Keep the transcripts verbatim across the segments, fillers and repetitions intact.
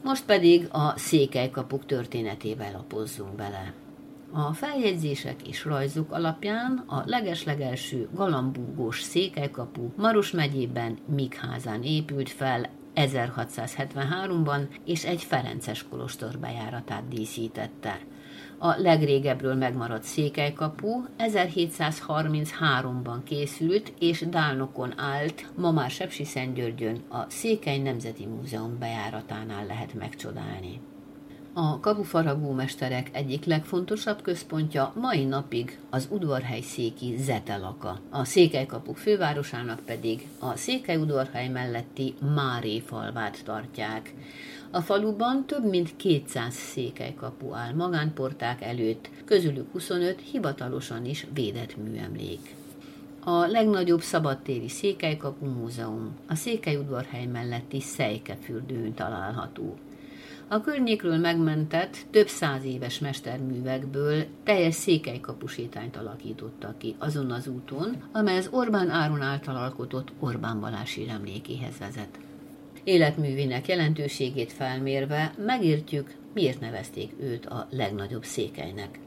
Most pedig a székelykapuk történetébe lapozzunk bele. A feljegyzések és rajzok alapján a legeslegelső galambúgós székelykapu Maros megyében Mikházán épült fel ezerhatszázhetvenháromban, és egy ferences kolostor bejáratát díszítette. A legrégebbről megmaradt székelykapu ezerhétszázharmincháromban készült, és Dálnokon állt, ma már Sepsiszentgyörgyön, a Székely Nemzeti Múzeum bejáratánál lehet megcsodálni. A kapufaragómesterek egyik legfontosabb központja mai napig az udvarhelyszéki Zetelaka, a székelykapuk fővárosának pedig a Székelyudvarhely melletti Máré falvát tartják. A faluban több mint kétszáz székelykapu áll magánporták előtt, közülük huszonöt hivatalosan is védett műemlék. A legnagyobb szabadtéri székelykapu múzeum a Székelyudvarhely melletti Szejkefürdőn található. A környékről megmentett, több száz éves mesterművekből teljes székelykapusétányt alakítottak ki azon az úton, amely az Orbán Áron által alkotott Orbán Balázs síremlékéhez vezet. Életművének jelentőségét felmérve megértjük, miért nevezték őt a legnagyobb székelynek.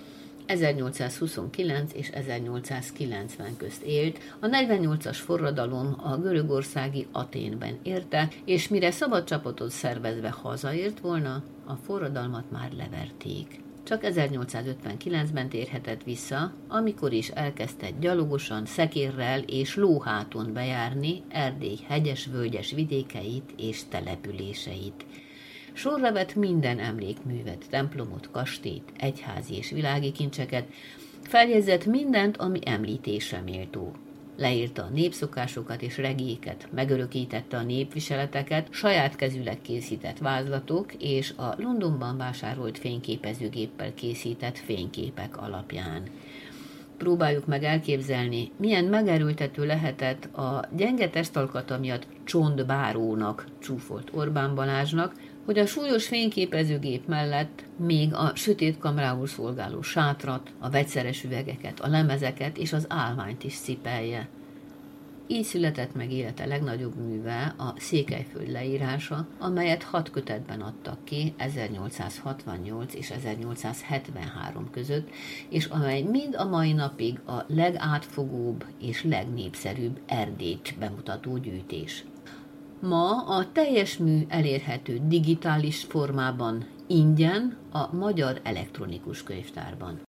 ezernyolcszázhuszonkilenc és ezernyolcszázkilencven közt élt, a negyvennyolcas forradalom a görögországi Athénben érte, és mire szabad csapatot szervezve hazaért volna, a forradalmat már leverték. Csak ezernyolcszázötvenkilencben térhetett vissza, amikor is elkezdte gyalogosan, szekérrel és lóháton bejárni Erdély hegyes-völgyes vidékeit és településeit. Sorra vett minden emlékművet, templomot, kastélyt, egyházi és világi kincseket, feljegyzett mindent, ami említésre méltó. Leírta a népszokásokat és regéket, megörökítette a népviseleteket, saját kezűleg készített vázlatok és a Londonban vásárolt fényképezőgéppel készített fényképek alapján. Próbáljuk meg elképzelni, milyen megerőltető lehetett a gyenge testalkata miatt csontbárónak csúfolt Orbán Balázsnak, hogy a súlyos fényképezőgép mellett még a sötét kamrául szolgáló sátrat, a vegyszeres üvegeket, a lemezeket és az állványt is cipelje. Így született meg élete legnagyobb műve, a Székelyföld leírása, amelyet hat kötetben adtak ki ezernyolcszázhatvannyolc és ezernyolcszázhetvenhárom között, és amely mind a mai napig a legátfogóbb és legnépszerűbb Erdélyt bemutató gyűjtés. Ma a teljes mű elérhető digitális formában ingyen a Magyar Elektronikus Könyvtárban.